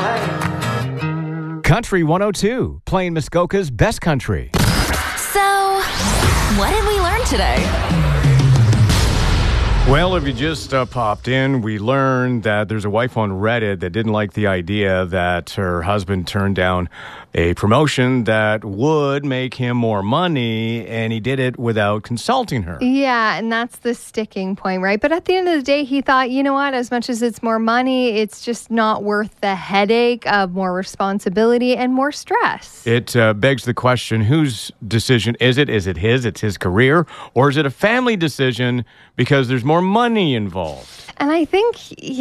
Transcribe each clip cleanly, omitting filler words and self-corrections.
Country 102, playing Muskoka's best country. So, what did we learn today? Well, if you just popped in, we learned that there's a wife on Reddit that didn't like the idea that her husband turned down a promotion that would make him more money, and he did it without consulting her. Yeah, and that's the sticking point, right? But at the end of the day, he thought, you know what, as much as it's more money, it's just not worth the headache of more responsibility and more stress. It begs the question, whose decision is it? Is it his? It's his career? Or is it a family decision because there's more money involved? And I think,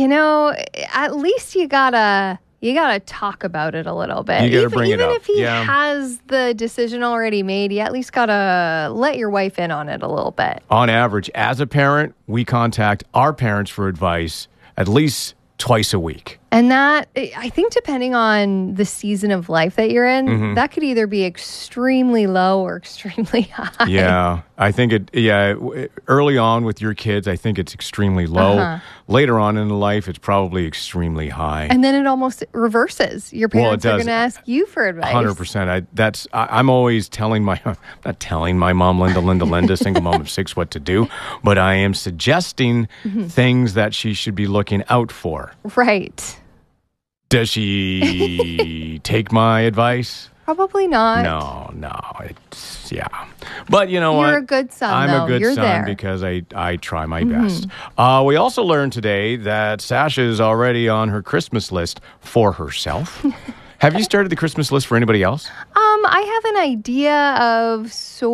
at least you gotta talk about it a little bit. You gotta bring it up. Even if he has the decision already made, you at least gotta let your wife in on it a little bit. On average, as a parent, we contact our parents for advice at least twice a week. And that, I think, depending on the season of life that you're in, that could either be extremely low or extremely high. Yeah, I think early on with your kids, I think it's extremely low. Later on in life, it's probably extremely high. And then it almost reverses. Your parents are going to ask you for advice. 100%. I'm always telling not telling my mom, Linda, single mom of 6, what to do, but I am suggesting things that she should be looking out for. Right. Does she take my advice? Probably not. No. But you know what? You're a good son, I'm though. a good You're son there. because I try my best. We also learned today that Sasha is already on her Christmas list for herself. Have you started the Christmas list for anybody else? I have an idea of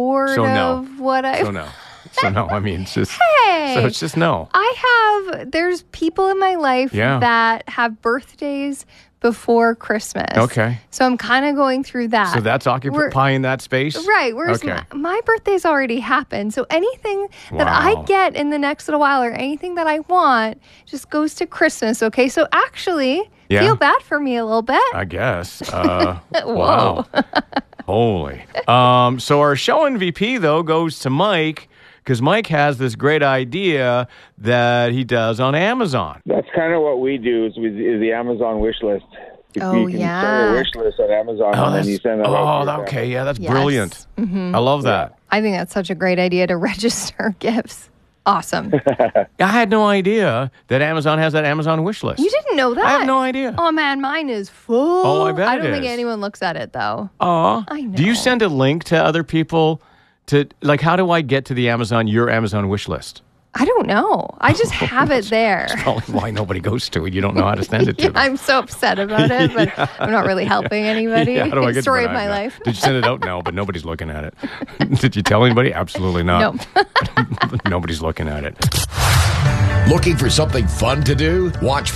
what I... So no, I mean, it's just... Hey! So it's just no. There's people in my life that have birthdays before Christmas. Okay. So I'm kind of going through that. So that's occupying that space? Right. Whereas my birthday's already happened. So anything that I get in the next little while or anything that I want just goes to Christmas. Okay. So actually, feel bad for me a little bit. I guess. Wow. Holy. So our show MVP, though, goes to Mike, because Mike has this great idea that he does on Amazon. That's kind of what we do is the Amazon wish list. You can start a wish list on Amazon and then you send that out. Okay. Yeah, that's brilliant. I love that. I think that's such a great idea to register gifts. Awesome. I had no idea that Amazon has that Amazon wish list. You didn't know that? I have no idea. Oh, man, mine is full. Oh, I bet I don't it think is. anyone looks at it, though. Oh. I know. Do you send a link to other people how do I get to your Amazon wish list? I don't know. I just have it there. That's probably why nobody goes to it. You don't know how to send it to them. I'm so upset about it, but I'm not really helping anybody. How do I get Story to of my life. Did you send it out? No, but nobody's looking at it. Did you tell anybody? Absolutely not. Nope. Nobody's looking at it. Looking for something fun to do? Watch